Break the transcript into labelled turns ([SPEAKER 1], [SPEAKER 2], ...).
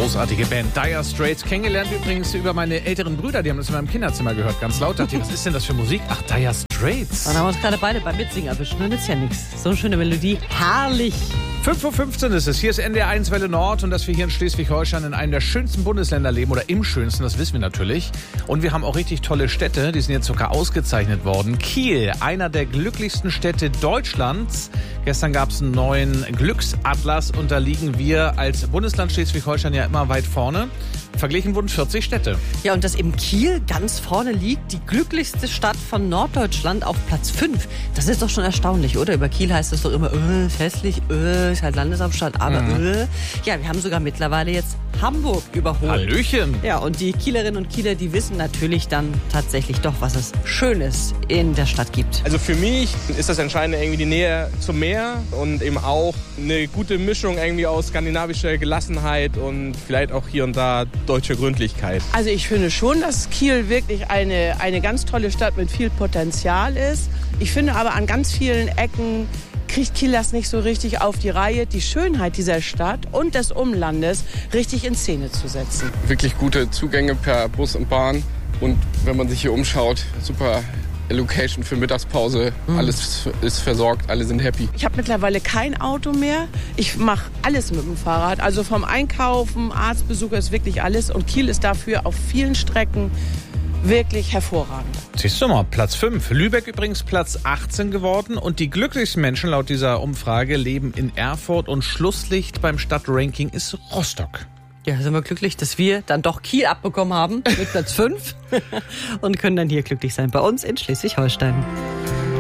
[SPEAKER 1] Großartige Band Dire Straits. Kennengelernt übrigens über meine älteren Brüder. Die haben das in meinem Kinderzimmer gehört. Ganz laut. Dachte ich, was ist denn das für Musik? Ach, Dire Straits.
[SPEAKER 2] Dann haben wir uns gerade beide beim Mitsingen erwischt. Nur nützt ja nichts. So eine schöne Melodie. Herrlich.
[SPEAKER 1] 5:15 Uhr ist es. Hier ist NDR 1 Welle Nord. Und dass wir hier in Schleswig-Holstein in einem der schönsten Bundesländer leben. Oder im schönsten, das wissen wir natürlich. Und wir haben auch richtig tolle Städte. Die sind jetzt sogar ausgezeichnet worden. Kiel, einer der glücklichsten Städte Deutschlands. Gestern gab es einen neuen Glücksatlas. Und da liegen wir als Bundesland Schleswig-Holstein ja immer weit vorne. Verglichen wurden 40 Städte.
[SPEAKER 2] Ja, und dass eben Kiel ganz vorne liegt, die glücklichste Stadt von Norddeutschland auf Platz 5. Das ist doch schon erstaunlich, oder? Über Kiel heißt es doch immer, ist hässlich, ist halt Landeshauptstadt, aber Ja, wir haben sogar mittlerweile jetzt Hamburg überholt.
[SPEAKER 1] Hallöchen.
[SPEAKER 2] Ja, und die Kielerinnen und Kieler, die wissen natürlich dann tatsächlich doch, was es Schönes in der Stadt gibt.
[SPEAKER 3] Also für mich ist das Entscheidende irgendwie die Nähe zum Meer und eben auch eine gute Mischung irgendwie aus skandinavischer Gelassenheit und vielleicht auch hier und da deutsche Gründlichkeit.
[SPEAKER 4] Also ich finde schon, dass Kiel wirklich eine ganz tolle Stadt mit viel Potenzial ist. Ich finde aber an ganz vielen Ecken kriegt Kiel das nicht so richtig auf die Reihe, die Schönheit dieser Stadt und des Umlandes richtig in Szene zu setzen.
[SPEAKER 5] Wirklich gute Zugänge per Bus und Bahn und wenn man sich hier umschaut, super Location für Mittagspause, alles ist versorgt, alle sind happy.
[SPEAKER 4] Ich habe mittlerweile kein Auto mehr. Ich mache alles mit dem Fahrrad. Also vom Einkaufen, Arztbesuch ist wirklich alles. Und Kiel ist dafür auf vielen Strecken wirklich hervorragend.
[SPEAKER 1] Siehst du mal, Platz 5. Lübeck übrigens Platz 18 geworden. Und die glücklichsten Menschen laut dieser Umfrage leben in Erfurt. Und Schlusslicht beim Stadtranking ist Rostock.
[SPEAKER 2] Ja, sind wir glücklich, dass wir dann doch Kiel abbekommen haben mit Platz 5 und können dann hier glücklich sein bei uns in Schleswig-Holstein.